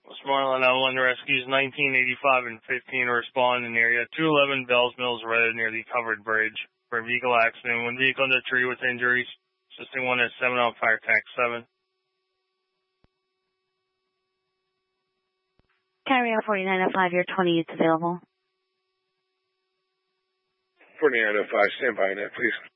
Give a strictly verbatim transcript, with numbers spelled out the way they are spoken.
Westmoreland L one rescues nineteen eighty-five and fifteen to respond in area two eleven Bells Mills Road near the covered bridge for a vehicle accident. One vehicle in the tree with injuries. Assisting one at seven on fire tank seven. Carrier forty-nine oh five, your twenty is available. forty-nine oh five, stand by net, please.